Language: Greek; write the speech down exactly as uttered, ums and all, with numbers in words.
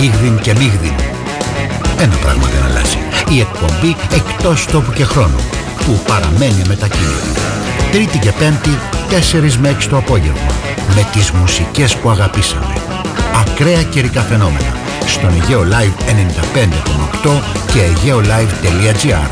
Ήγδιν και Μίγδιν. Ένα πράγμα δεν αλλάζει. Η εκπομπή εκτός τόπου και χρόνου, που παραμένει μετακίνητη. Τρίτη και Πέμπτη, τέσσερις με έξι το απόγευμα. Με τις μουσικές που αγαπήσαμε. Ακραία καιρικά φαινόμενα. Στον Αιγαίο Live ενενήντα πέντε κόμμα οκτώ και αιγαίο live τελεία τζι άρ.